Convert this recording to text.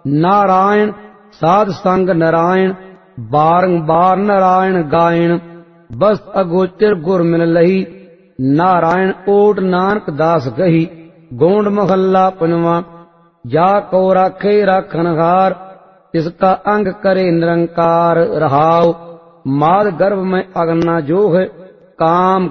नारायण साध संग नारायण बारंबार नारायण गायन बस अगोचर गुर मिल लही नारायण ओट नानक दास गही। गोंड महल्ला पंजवा। जा को राखे राखनहार इसका अंग करे निरंकार रहाओ। माद गर्भ में अगना जो है काम